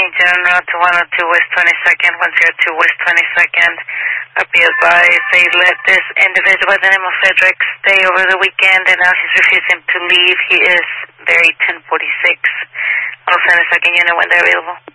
General to 102 West 22nd, 102 West 22nd. Be advised, they let this individual by the name of Frederick stay over the weekend, and now he's refusing to leave. He is very 1046. I'll send a second unit when they're available.